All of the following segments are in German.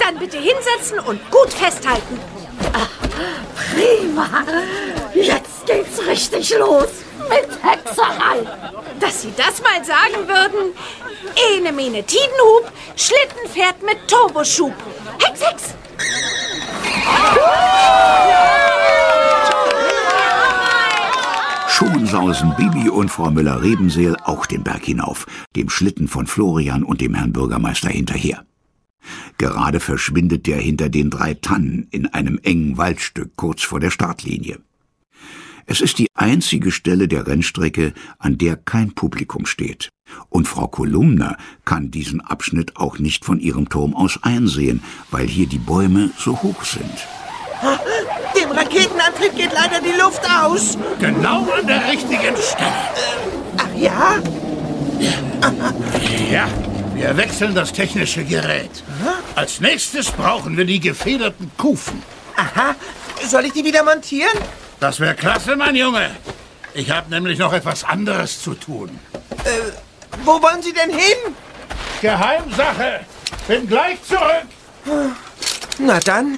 Dann bitte hinsetzen und gut festhalten. Prima. Jetzt geht's richtig los mit Hexerei. Dass Sie das mal sagen würden. Ene mene Tidenhub, Schlittenpferd mit Turboschub. Hex, Hex! Schon sausen Bibi und Frau Müller-Rebenseel auch den Berg hinauf, dem Schlitten von Florian und dem Herrn Bürgermeister hinterher. Gerade verschwindet der hinter den 3 Tannen in einem engen Waldstück kurz vor der Startlinie. Es ist die einzige Stelle der Rennstrecke, an der kein Publikum steht. Und Frau Kolumna kann diesen Abschnitt auch nicht von ihrem Turm aus einsehen, weil hier die Bäume so hoch sind. Dem Raketenantrieb geht leider die Luft aus. Genau an der richtigen Stelle. Ach ja? Ja, wir wechseln das technische Gerät. Als nächstes brauchen wir die gefederten Kufen. Aha. Soll ich die wieder montieren? Das wäre klasse, mein Junge. Ich habe nämlich noch etwas anderes zu tun. Wo wollen Sie denn hin? Geheimsache. Bin gleich zurück. Na dann.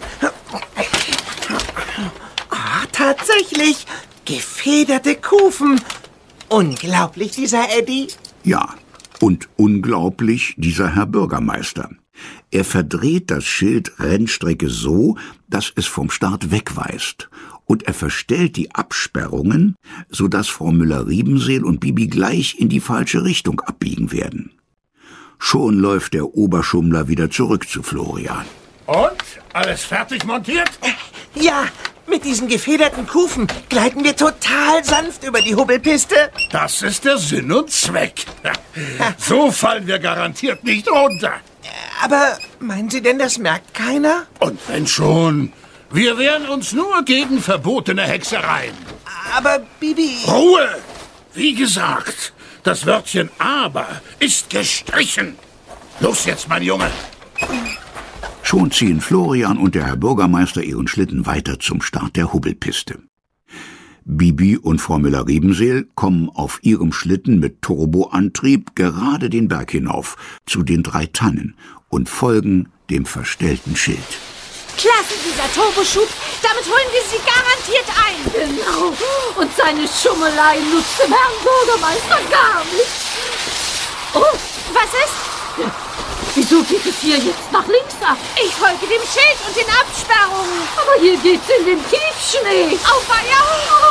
Ah, tatsächlich. Gefederte Kufen. Unglaublich, dieser Eddie. Ja, und unglaublich dieser Herr Bürgermeister. Er verdreht das Schild Rennstrecke so, dass es vom Start wegweist. Und er verstellt die Absperrungen, sodass Frau Müller-Rebenseel und Bibi gleich in die falsche Richtung abbiegen werden. Schon läuft der Oberschummler wieder zurück zu Florian. Und? Alles fertig montiert? Ja, mit diesen gefederten Kufen gleiten wir total sanft über die Hubbelpiste. Das ist der Sinn und Zweck. So fallen wir garantiert nicht runter. Aber meinen Sie denn, das merkt keiner? Und wenn schon, wir wehren uns nur gegen verbotene Hexereien. Aber Bibi... Ruhe! Wie gesagt, das Wörtchen aber ist gestrichen. Los jetzt, mein Junge. Schon ziehen Florian und der Herr Bürgermeister ihren Schlitten weiter zum Start der Hubbelpiste. Bibi und Frau Müller-Rebenseel kommen auf ihrem Schlitten mit Turboantrieb gerade den Berg hinauf zu den 3 Tannen und folgen dem verstellten Schild. Klasse, dieser Turboschub. Damit holen wir Sie garantiert ein. Genau. Und seine Schummelei nutzt dem Herrn Bürgermeister gar nichts. Oh, Was ist? wieso geht es hier jetzt nach links ab? Ich folge dem Schild und den Absperrungen. Aber hier geht's in den Tiefschnee. Auweia!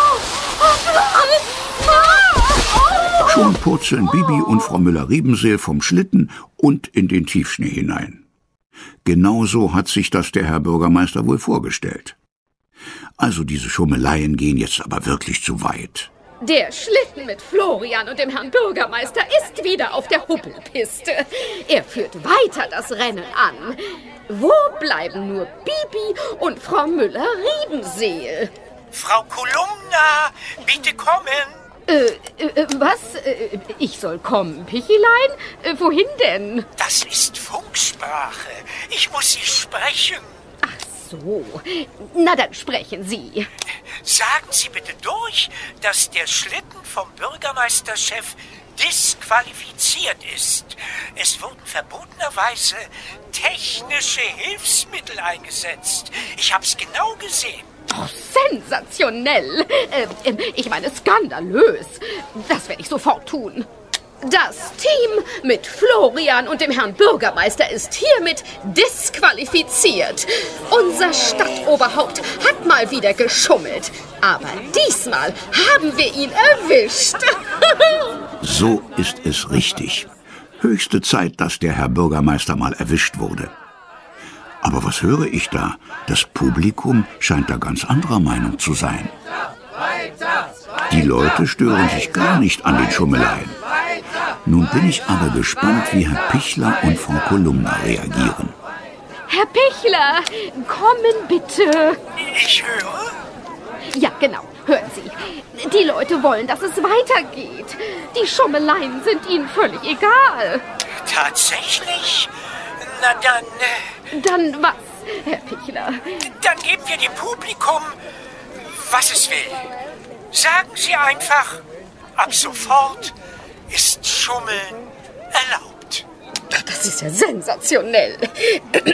Schon purzeln Bibi und Frau Müller-Rebenseel vom Schlitten und in den Tiefschnee hinein. Genauso hat sich das der Herr Bürgermeister wohl vorgestellt. Also diese Schummeleien gehen jetzt aber wirklich zu weit. Der Schlitten mit Florian und dem Herrn Bürgermeister ist wieder auf der Hubbelpiste. Er führt weiter das Rennen an. Wo bleiben nur Bibi und Frau Müller-Rebenseel? Frau Kolumna, bitte kommen. Was? Ich soll kommen, Pichilein? Wohin denn? Das ist Funksprache. Ich muss Sie sprechen. So, na dann sprechen Sie. Sagen Sie bitte durch, dass der Schlitten vom Bürgermeisterchef disqualifiziert ist. Es wurden verbotenerweise technische Hilfsmittel eingesetzt. Ich hab's genau gesehen. Oh, sensationell. Ich meine, skandalös. Das werde ich sofort tun. Das Team mit Florian und dem Herrn Bürgermeister ist hiermit disqualifiziert. Unser Stadtoberhaupt hat mal wieder geschummelt. Aber diesmal haben wir ihn erwischt. So ist es richtig. Höchste Zeit, dass der Herr Bürgermeister mal erwischt wurde. Aber was höre ich da? Das Publikum scheint da ganz anderer Meinung zu sein. Die Leute stören sich gar nicht an den Schummeleien. Nun bin ich aber gespannt, wie Herr Pichler und Frau Kolumna reagieren. Herr Pichler, kommen bitte. Ich höre. Ja, genau. Hören Sie. Die Leute wollen, dass es weitergeht. Die Schummeleien sind ihnen völlig egal. Tatsächlich? Na dann... Dann was, Herr Pichler? Dann geben wir dem Publikum, was es will. Sagen Sie einfach, ab sofort ist Schummeln erlaubt. Das ist ja sensationell.